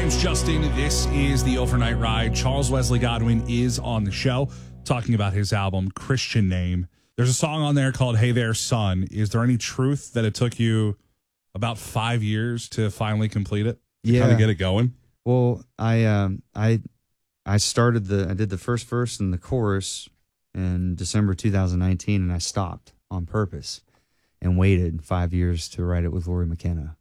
name's Justin. This is the Overnight Ride. Charles Wesley Godwin is on the show talking about his album, Christian Name. There's a song on there called Hey There, Son. Is there any truth that it took you about 5 years to finally complete it? To kind of get it going? Well, I did the first verse and the chorus in December 2019, and I stopped on purpose and waited 5 years to write it with Lori McKenna.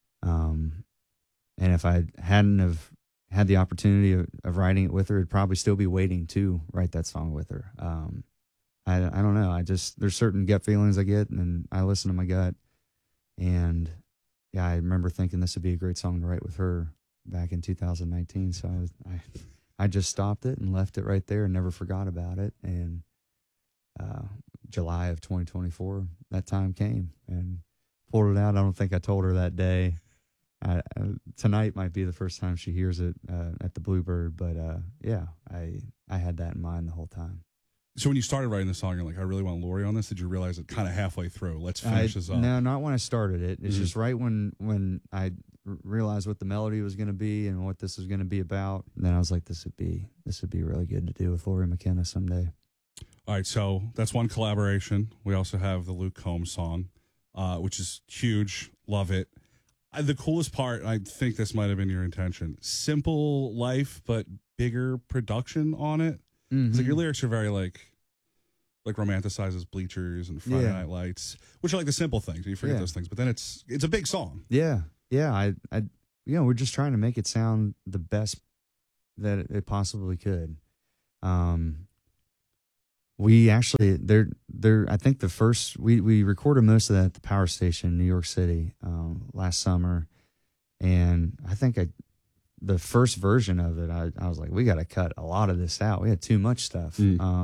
And if I hadn't have had the opportunity of writing it with her, I'd probably still be waiting to write that song with her. I don't know. There's certain gut feelings I get, and I listen to my gut. And yeah, I remember thinking this would be a great song to write with her back in 2019. So I just stopped it and left it right there and never forgot about it. And July of 2024, that time came and pulled it out. I don't think I told her that day. Tonight might be the first time she hears it at the Bluebird, but yeah, I had that in mind the whole time. So when you started writing the song, you're like, I really want Lori on this. Did you realize it kind of halfway through? Let's finish this up. No, not when I started it. It's just right when I realized what the melody was going to be and what this was going to be about. And then I was like, this would be really good to do with Lori McKenna someday. All right, so that's one collaboration. We also have the Luke Combs song, which is huge. Love it. The coolest part, I think this might have been your intention, simple life, but bigger production on it. Mm-hmm. It's like your lyrics are very like romanticizes Bleachers and Friday Night Lights, which are like the simple things. You forget those things, but then it's a big song. Yeah. I we're just trying to make it sound the best that it possibly could. We actually I think the first we recorded most of that at the Power Station in New York City last summer, and I think the first version of it I was like, we got to cut a lot of this out. We had too much stuff.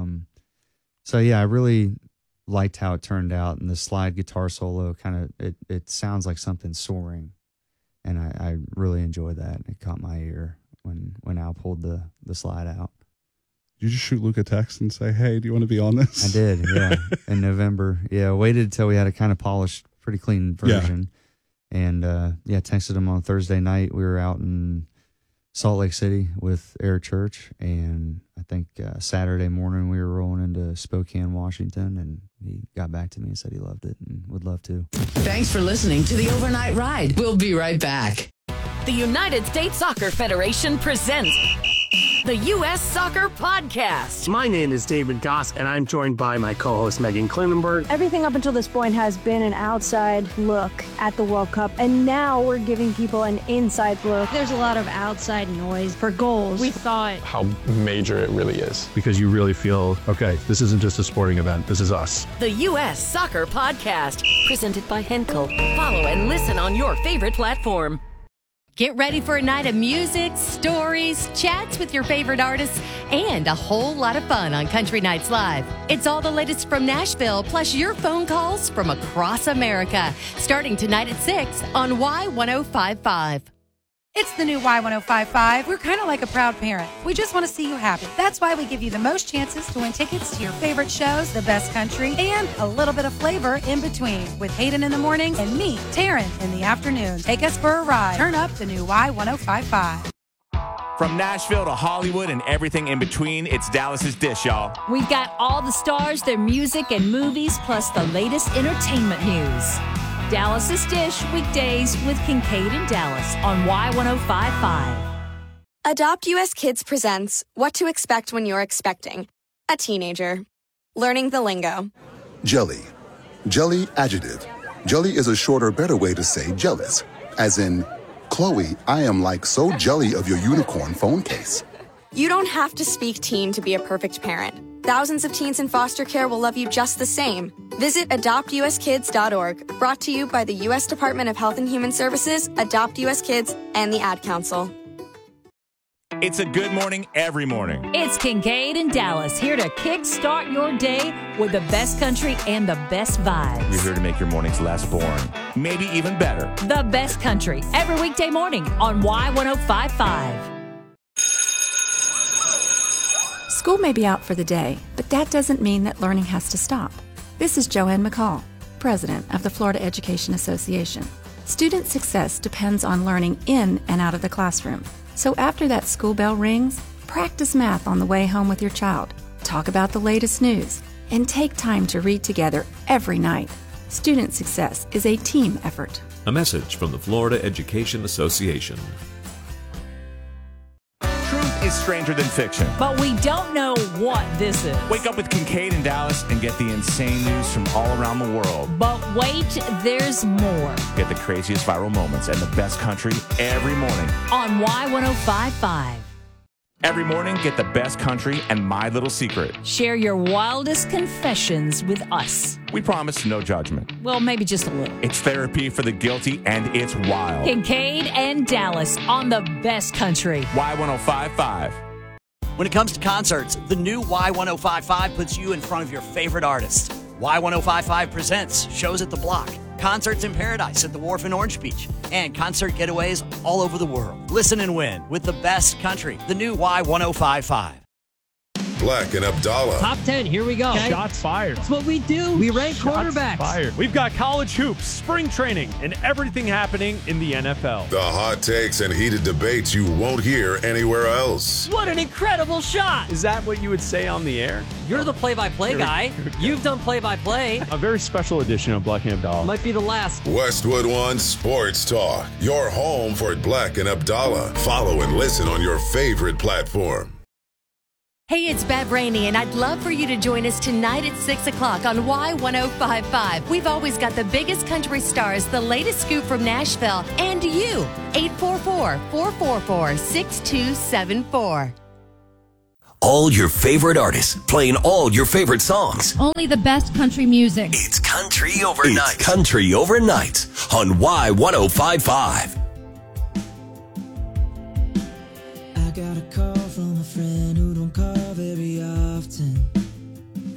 So yeah, I really liked how it turned out, and the slide guitar solo kind of it sounds like something soaring, and I really enjoyed that. It caught my ear when Al pulled the slide out. Did you just shoot Luke a text and say, hey, do you want to be on this? I did, yeah, in November. Yeah, waited until we had a kind of polished, pretty clean version. Yeah. And, texted him on Thursday night. We were out in Salt Lake City with Air Church, and I think Saturday morning we were rolling into Spokane, Washington, and he got back to me and said he loved it and would love to. Thanks for listening to the Overnight Ride. We'll be right back. The United States Soccer Federation presents the U.S. Soccer Podcast. My name is David Goss, and I'm joined by my co-host Megan Klinenberg. Everything up until this point has been an outside look at the World Cup, and now we're giving people an inside look. There's a lot of outside noise for goals. We thought how major it really is. Because you really feel, okay, this isn't just a sporting event, this is us. The U.S. Soccer Podcast, presented by Henkel. Follow and listen on your favorite platform. Get ready for a night of music, stories, chats with your favorite artists, and a whole lot of fun on Country Nights Live. It's all the latest from Nashville, plus your phone calls from across America, starting tonight at 6 on Y1055. It's the new Y1055. We're kind of like a proud parent. We just want to see you happy. That's why we give you the most chances to win tickets to your favorite shows, the best country, and a little bit of flavor in between. With Hayden in the morning and me, Taryn, in the afternoon. Take us for a ride. Turn up the new Y1055. From Nashville to Hollywood and everything in between, it's Dallas's Dish, y'all. We've got all the stars, their music, and movies, plus the latest entertainment news. Dallas's Dish, weekdays with Kincaid and Dallas on Y1055. Adopt US Kids presents What to Expect When You're Expecting a Teenager. Learning the lingo. Jelly. Jelly adjective. Jelly is a shorter, better way to say jealous. As in, Chloe, I am like so jelly of your unicorn phone case. You don't have to speak teen to be a perfect parent. Thousands of teens in foster care will love you just the same. Visit adoptuskids.org, brought to you by the U.S. Department of Health and Human Services, Adopt U.S. Kids, and the Ad Council. It's a good morning every morning. It's Kincaid and Dallas, here to kickstart your day with the best country and the best vibes. We're here to make your mornings less boring, maybe even better. The best country, every weekday morning on Y1055. School may be out for the day, but that doesn't mean that learning has to stop. This is Joanne McCall, president of the Florida Education Association. Student success depends on learning in and out of the classroom. So after that school bell rings, practice math on the way home with your child. Talk about the latest news and take time to read together every night. Student success is a team effort. A message from the Florida Education Association. Truth is stranger than fiction. But we don't know what this is. Wake up with Kincaid and Dallas and get the insane news from all around the world. But wait, there's more. Get the craziest viral moments and the best country every morning. On Y1055. Every morning, get the best country and My Little Secret. Share your wildest confessions with us. We promise no judgment. Well, maybe just a little. It's therapy for the guilty, and it's wild. Kincaid and Dallas on the best country. Y1055. When it comes to concerts, the new Y1055 puts you in front of your favorite artists. Y1055 presents shows at the Block, concerts in Paradise at the Wharf in Orange Beach, and concert getaways all over the world. Listen and win with the best country, the new Y1055. Black and Abdallah. Top 10, here we go. Okay. Shots fired. That's what we do. We rank quarterbacks. Fired. We've got college hoops, spring training, and everything happening in the NFL. The hot takes and heated debates you won't hear anywhere else. What an incredible shot. Is that what you would say on the air? You're the play-by-play guy. You've done play-by-play. A very special edition of Black and Abdallah. Might be the last. Westwood One Sports Talk. Your home for Black and Abdallah. Follow and listen on your favorite platform. Hey, it's Bev Rainey, and I'd love for you to join us tonight at 6 o'clock on Y1055. We've always got the biggest country stars, the latest scoop from Nashville, and you. 844-444-6274. All your favorite artists playing all your favorite songs. Only the best country music. It's Country Overnight. It's Country Overnight on Y1055. I got a call from a friend who don't call very often.